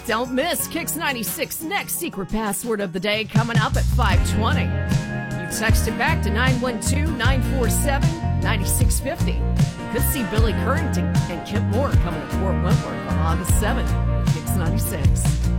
Don't miss Kicks 96 next secret password of the day coming up at 5:20. You text it back to 912-947-9650. Could see Billy Currington and Kip Moore coming to Fort Wentworth on August 7th.